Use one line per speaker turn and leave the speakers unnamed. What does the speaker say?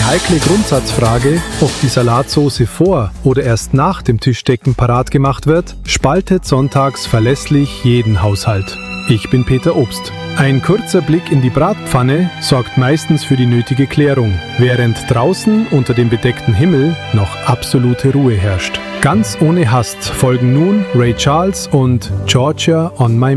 heikle Grundsatzfrage, ob die Salatsauce vor oder erst nach dem Tischdecken parat gemacht wird, spaltet sonntags verlässlich jeden Haushalt. Ich bin Peter Obst. Ein kurzer Blick in die Bratpfanne sorgt meistens für die nötige Klärung, während draußen unter dem bedeckten Himmel noch absolute Ruhe herrscht. Ganz ohne Hast folgen nun Ray Charles und Georgia on My